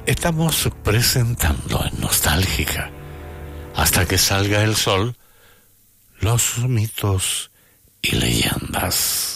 Estamos presentando en Nostálgica, hasta que salga el sol, los mitos y leyendas.